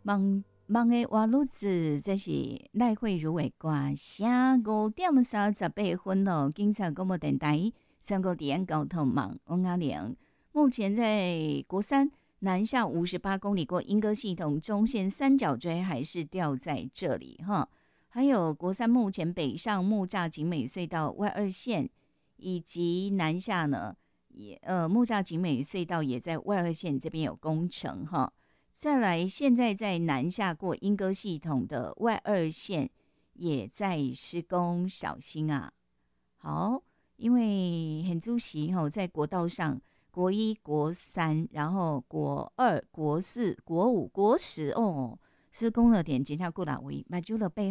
梦的活路子，这是赖慧如的歌声。5:38咯，警察广播电台全国治安交通网王阿良。目前在国三南下58公里过莺歌系统中线三角锥还是掉在这里哈。还有国三目前北上木栅景美隧道外二线，以及南下呢也木栅景美隧道也在外二线这边有工程哈。再来，现在在南下过莺歌系统的外二线也在施工，小心啊！好，因为很主席在国道上，国一、国三，然后国二、国四、国五、国十施工了点，检查过哪位，买住了背